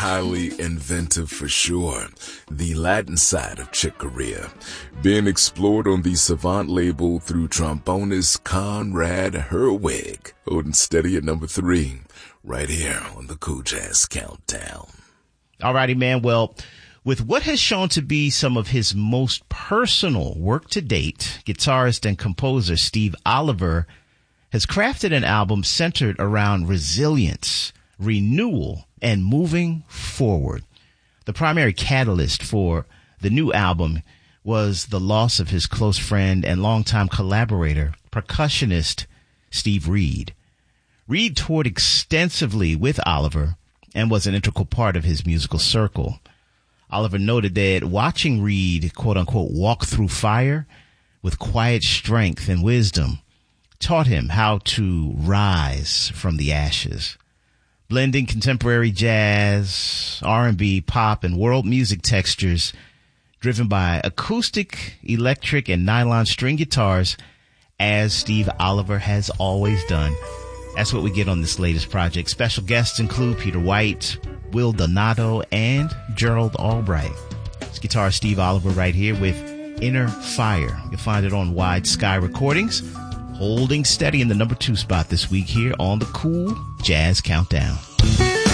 highly inventive for sure. The Latin side of Chick Corea being explored on the Savant label through trombonist Conrad Herwig. Holding steady at number 3 right here on the Cool Jazz Countdown. Alrighty, man. Well, with what has shown to be some of his most personal work to date, guitarist and composer Steve Oliver has crafted an album centered around resilience, renewal, and moving forward. The primary catalyst for the new album was the loss of his close friend and longtime collaborator, percussionist Steve Reed. Reed toured extensively with Oliver and was an integral part of his musical circle. Oliver noted that watching Reed, quote unquote, walk through fire with quiet strength and wisdom taught him how to rise from the ashes. Blending contemporary jazz, R&B, pop, and world music textures driven by acoustic, electric, and nylon string guitars, as Steve Oliver has always done. That's what we get on this latest project. Special guests include Peter White, Will Donato, and Gerald Albright. It's guitarist Steve Oliver right here with Inner Fire. You'll find it on Wide Sky Recordings, holding steady in the number 2 spot this week here on the Cool Jazz Countdown.